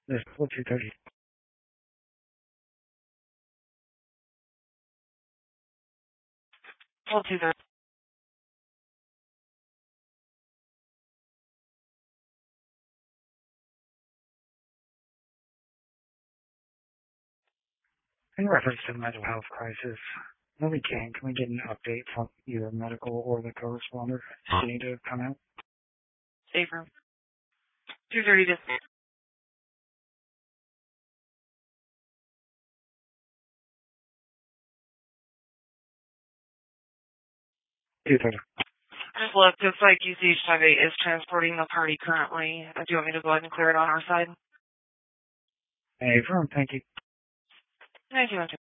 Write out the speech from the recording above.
This is 230. Well, 230. In reference to the mental health crisis, when we can we get an update from either medical or the co-responder? Do you need to come out? Safe room. 230 to 230. just look, looks like UCH58 is transporting the party currently. Do you want me to go ahead and clear it on our side? Hey, firm, thank you. 1902.